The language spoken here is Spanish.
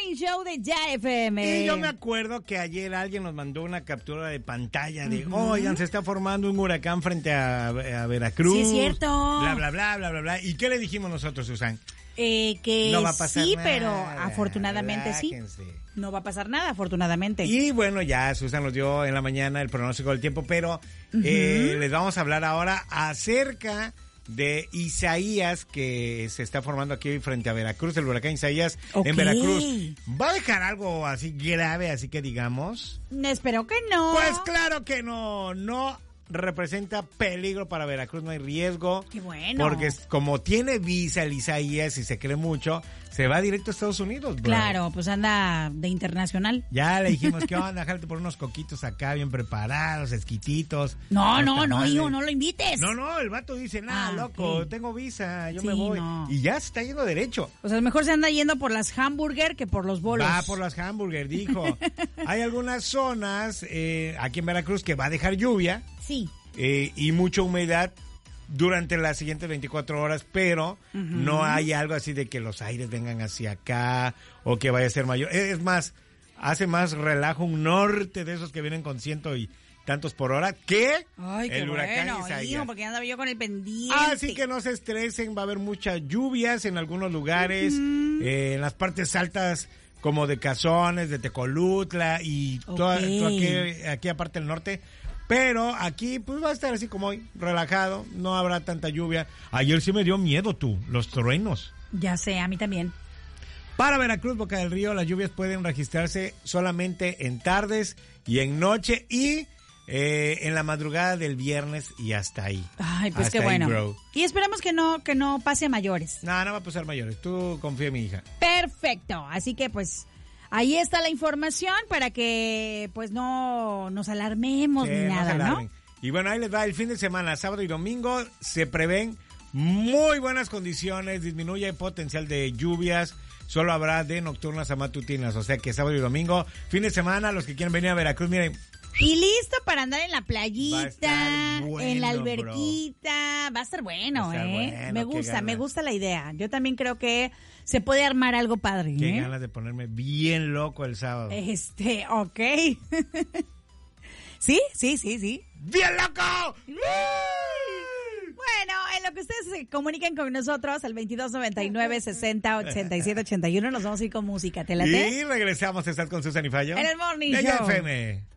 Morning Show de Ya FM. Y yo me acuerdo que ayer alguien nos mandó una captura de pantalla de, oigan, se está formando un huracán frente a Veracruz. Sí, es cierto. Bla, bla, bla, bla, bla, bla. ¿Y qué le dijimos nosotros, Susan? Que no va a pasar sí, nada, pero afortunadamente relájense. sí. No va a pasar nada, afortunadamente. Y bueno, ya Susan nos dio en la mañana el pronóstico del tiempo, pero les vamos a hablar ahora acerca de Isaías, que se está formando aquí frente a Veracruz, el huracán Isaías en Veracruz. ¿Va a dejar algo así grave, así que digamos? Espero que no. Pues claro que no representa peligro para Veracruz, no hay riesgo. Qué bueno. Porque como tiene visa el Isaías y se cree mucho, se va directo a Estados Unidos, bro. Claro, pues anda de internacional. Ya le dijimos, ¿qué onda? Jálate por unos coquitos acá bien preparados, esquititos. No, hijo, no lo invites. No, el vato dice, loco, sí. Tengo visa, yo Sí, me voy. no. Y ya se está yendo derecho. O sea, mejor se anda yendo por las hamburger que por los bolos. Va por las hamburger, dijo. Hay algunas zonas aquí en Veracruz que va a dejar lluvia. Sí. Y mucha humedad durante las siguientes 24 horas, pero no hay algo así de que los aires vengan hacia acá o que vaya a ser mayor. Es más, hace más relajo un norte de esos que vienen con 100 y tantos por hora que el huracán Isaías. Hijo, porque andaba yo con el pendiente. Así que no se estresen, va a haber muchas lluvias en algunos lugares, en las partes altas como de Cazones, de Tecolutla y todo aquí aparte del norte. Pero aquí pues va a estar así como hoy, relajado, no habrá tanta lluvia. Ayer sí me dio miedo los truenos. Ya sé, a mí también. Para Veracruz, Boca del Río, las lluvias pueden registrarse solamente en tardes y en noche y en la madrugada del viernes y hasta ahí. Ay, pues hasta qué bueno. Bro. Y esperemos que no pase a mayores. No va a pasar mayores. Tú confía en mi hija. Perfecto. Así que pues ahí está la información para que pues no nos alarmemos ni nada, ¿no? Y bueno, ahí les va el fin de semana, sábado y domingo, se prevén muy buenas condiciones, disminuye el potencial de lluvias, solo habrá de nocturnas a matutinas, o sea que sábado y domingo, fin de semana, los que quieren venir a Veracruz, miren. Y listo para andar en la playita, bueno, en la alberquita, va a estar bueno, bueno, me gusta la idea. Yo también creo que se puede armar algo padre. Qué ganas de ponerme bien loco el sábado. Ok. Sí. ¡Bien loco! Bueno, en lo que ustedes se comuniquen con nosotros al 2299-60-8781, nos vamos a ir con música. ¿Te late? Y regresamos a estar con Susan y Fallo. En el Morning de Show. FM.